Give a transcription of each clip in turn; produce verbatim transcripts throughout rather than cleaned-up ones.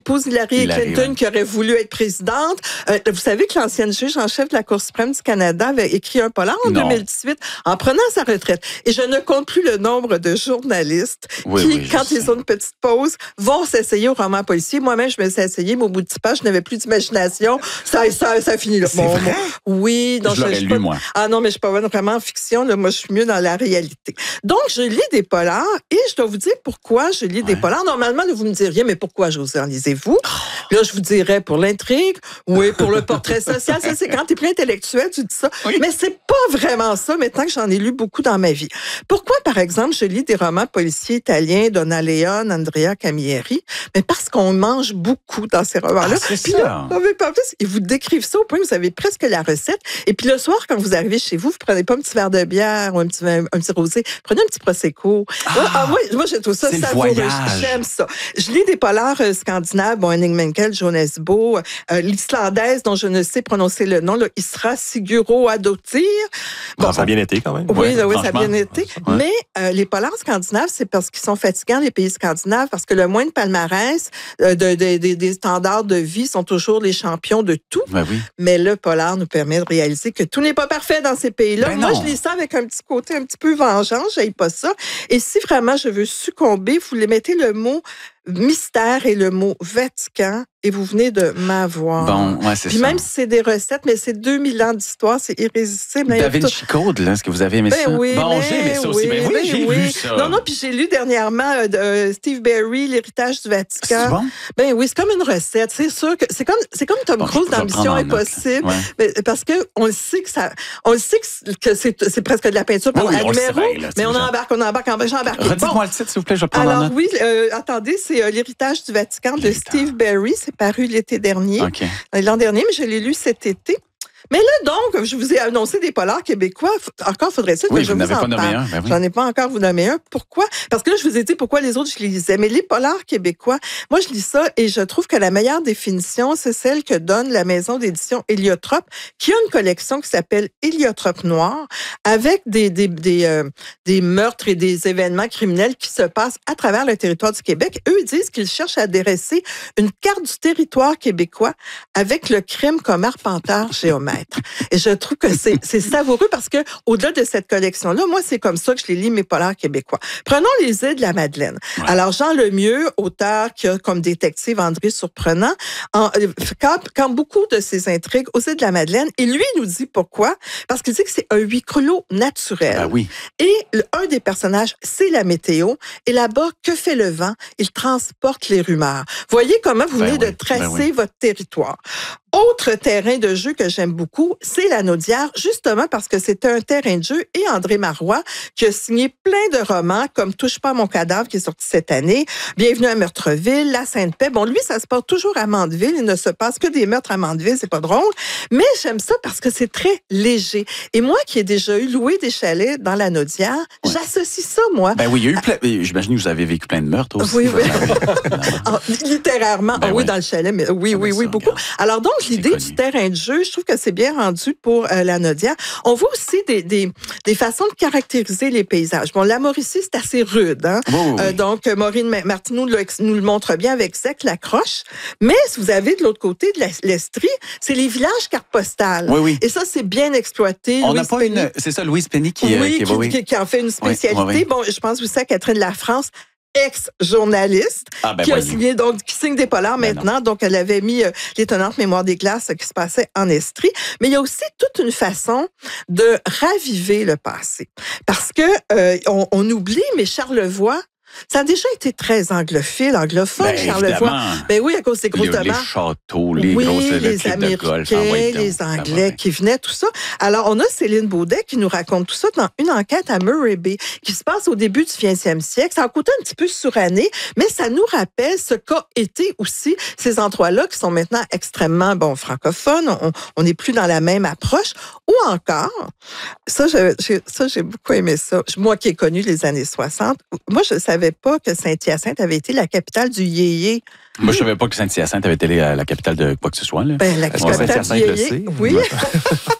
épouse Hillary, Hillary Clinton ouais. qui aurait voulu être présidente. Euh, vous savez que l'ancienne juge en chef de la Cour suprême du Canada avait écrit un polar en non. deux mille dix-huit en prenant sa retraite. Et je ne compte plus le nombre de journalistes oui, qui, oui, quand ils ont une petite pause, vont s'essayer au roman policier. Moi-même, je me suis essayée, mais au bout de dix pages, je n'avais plus d'imagination. Ça, ça, ça finit là. C'est bon, vrai? Bon, oui. Donc, je l'aurais je, je lu, pas, moi. Ah non, mais je suis pas bonne vraiment en fiction. Là. Moi, je suis mieux dans la réalité. Donc, je lis des polars et je dois vous dire pourquoi je lis ouais. des polars. Normalement, vous me diriez, mais pourquoi, José, en lisez-vous? Oh. Là, je vous dirais pour l'intrigue, oui, pour le portrait social. Ça, c'est quand tu es plus intellectuel, tu dis ça. Oui. Mais c'est pas vraiment ça, maintenant que j'en ai lu beaucoup dans ma vie. Pourquoi, par exemple, je lis des romans policiers italiens, Donna Leon, Andrea Camilleri? Mais parce qu'on mange beaucoup dans ces romans-là. Ah, c'est puis ça. Là, en plus, ils vous décrivent ça au point où vous avez presque la recette. Et puis le soir, quand vous arrivez chez vous, vous prenez pas un petit verre de bière ou un petit, un, un petit rosé, prenez un petit prosecco. Ah, là, ah, moi, moi, je trouve ça savoureux. J'aime ça. Je lis des polars euh, scandinaves, bon, Henning Mankell, Jonas Bo, euh, l'islandaise dont je ne sais prononcer le nom, là, Isra Siguro Adottir. Bon, bon, ça a bien été quand même. Oui, ouais, oui ça a bien été. Ouais. Mais euh, les polars scandinaves, c'est parce qu'ils sont fatigants, les pays scandinaves, parce que le moins de palmarès, euh, de, de, de, des standards de vie sont toujours les champions de tout. Ben oui. Mais le polar nous permet de réaliser que tout n'est pas parfait dans ces pays-là. Ben Moi, non. je lis ça avec un petit côté un petit peu vengeance, j'aille pas ça. Et si vraiment je veux succomber, vous les mettez le mot mystère et le mot Vatican et vous venez de m'avoir. Bon, ouais, c'est Puis ça. même si c'est des recettes, mais c'est deux mille ans d'histoire, c'est irrésistible. Da Vinci Code, là, est-ce que vous avez aimé ben ça? Oui, bon, ben j'ai aimé ça oui, aussi. Ben oui, ben j'ai oui. lu ça. Non, non, puis j'ai lu dernièrement euh, euh, Steve Berry, L'héritage du Vatican. C'est bon? Ben oui, c'est comme une recette. C'est sûr que c'est comme c'est comme Tom bon, Cruise dans Mission Impossible, ouais. mais, parce que on le sait que ça, on le sait que c'est, c'est presque de la peinture pour ben oui, un numéro, bien, là, mais on embarque, on embarque, on embarque, j'embarque. Redites-moi bon. le titre, s'il vous plaît, je vais prendre Alors en note. oui, euh, attendez, c'est euh, L'héritage du Vatican de Steve Berry. C'est paru l'été dernier, okay. l'an dernier, mais je l'ai lu cet été. Mais là, donc, je vous ai annoncé des polars québécois. Encore faudrait-il que oui, je vous vous en pas parle. Un, ben oui. J'en ai pas encore vous nommé un. Pourquoi? Parce que là, je vous ai dit pourquoi les autres, je les lisais. Mais les polars québécois, moi, je lis ça et je trouve que la meilleure définition, c'est celle que donne la maison d'édition Héliotrope, qui a une collection qui s'appelle Héliotrope Noir, avec des, des, des, euh, des meurtres et des événements criminels qui se passent à travers le territoire du Québec. Eux, ils disent qu'ils cherchent à dresser une carte du territoire québécois avec le crime comme arpenteur géomètre. Et je trouve que c'est, c'est savoureux parce que au-delà de cette collection-là, moi, c'est comme ça que je les lis, mes polars québécois. Prenons les îles de la Madeleine. Ouais. Alors, Jean Lemieux, auteur qui a comme détective André Surprenant, en, quand, quand beaucoup de ses intrigues aux îles de la Madeleine, et lui nous dit pourquoi, parce qu'il dit que c'est un huis clos naturel. Ah oui. Et le, un des personnages, c'est la météo. Et là-bas, que fait le vent? Il transporte les rumeurs. Voyez comment vous venez ben oui, de tracer ben oui. votre territoire. Autre terrain de jeu que j'aime beaucoup, c'est la Naudière, justement parce que c'est un terrain de jeu et André Marois qui a signé plein de romans comme Touche pas à mon cadavre qui est sorti cette année, Bienvenue à Meurtreville, La Sainte-Paix. Bon, lui, ça se passe toujours à Mandeville. Il ne se passe que des meurtres à Mandeville, c'est pas drôle. Mais j'aime ça parce que c'est très léger. Et moi qui ai déjà eu loué des chalets dans la Naudière, ouais. j'associe ça, moi. Ben oui, il y a eu plein... J'imagine que vous avez vécu plein de meurtres aussi. Oui, oui. ah, littérairement. Ben ah, oui, oui, dans le chalet, mais oui, ah, oui, oui, ça, beaucoup. Regarde. Alors donc, l'idée du terrain de jeu, je trouve que c'est bien rendu pour euh, la Naudière. On voit aussi des, des, des façons de caractériser les paysages. Bon, la Mauricie, c'est assez rude. Hein? Oh, oui. euh, donc, Maureen Martineau le, nous le montre bien avec Sec, la Croche. Mais si vous avez de l'autre côté de la, l'Estrie, c'est les villages cartes postales. Oui, oui. Et ça, c'est bien exploité. On n'a pas une... C'est ça, Louise Penny qui, oui, euh, qui, qui, oui. qui, qui en fait une spécialité. Oui, oui, oui. Bon, je pense aussi à Catherine Lafrance, ex-journaliste, ah, ben qui, a voyons. signé, donc, qui signe des polars ben maintenant. Non. Donc, elle avait mis euh, l'étonnante mémoire des glaces euh, qui se passait en Estrie. Mais il y a aussi toute une façon de raviver le passé. Parce que euh, on, on oublie, mais Charlevoix, ça a déjà été très anglophile, anglophone, ben, Charlevoix. Ben oui, à cause des grosses les, demeures. Les châteaux, les oui, grosses les Américains, ah, ouais, les Anglais ah, ouais. qui venaient, tout ça. Alors, on a Céline Baudet qui nous raconte tout ça dans une enquête à Murray Bay qui se passe au début du vingtième siècle. Ça a coûté un petit peu suranné, mais ça nous rappelle ce qu'a été aussi ces endroits-là qui sont maintenant extrêmement, bon, francophones. On n'est plus dans la même approche. Ou encore, ça, j'ai, ça, j'ai beaucoup aimé ça. Moi qui ai connu les années soixante, moi, je savais pas que Saint-Hyacinthe avait été la capitale du yéyé. Moi, je savais pas que Saint-Hyacinthe avait été la, la capitale de quoi que ce soit. Là. Ben, la capitale du yéyé, oui. Et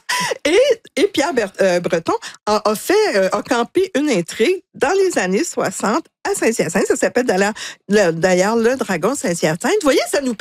Et, et Pierre Ber- euh, Breton a, a fait, euh, a campé une intrigue dans les années soixante à Saint-Hyacinthe. Ça s'appelle d'ailleurs, d'ailleurs le Dragon Saint-Hyacinthe. Vous voyez, ça nous